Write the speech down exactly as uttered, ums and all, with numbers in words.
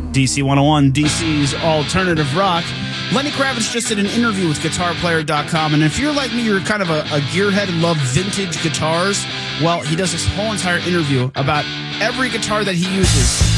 D C one oh one, D C's alternative rock. Lenny Kravitz just did an interview with guitar player dot com, and if you're like me, you're kind of a, a gearhead and love vintage guitars, well, he does this whole entire interview about every guitar that he uses